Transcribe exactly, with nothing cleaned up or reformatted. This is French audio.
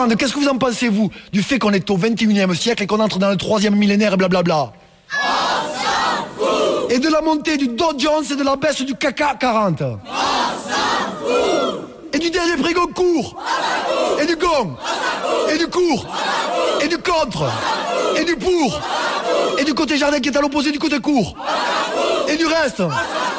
demande, qu'est-ce que vous en pensez, vous, du fait qu'on est au vingt et unième siècle et qu'on entre dans le troisième millénaire et blablabla? On s'en fout. Et de la montée du Dow Jones et de la baisse du C A C quarante. On s'en fout. Et du dernier prix Goncourt. Et du gong. Et du cours. Et du contre. Et du pour. Et du côté jardin qui est à l'opposé du côté court. Et du reste.